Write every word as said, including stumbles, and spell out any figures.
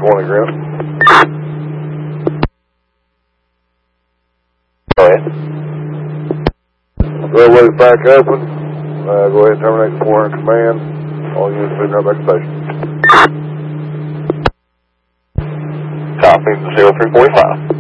twenty, Grant. Go ahead. Railway's back open. Uh, go ahead and terminate the four hundred command. All units moving up back to station. Copy, zero three forty-five.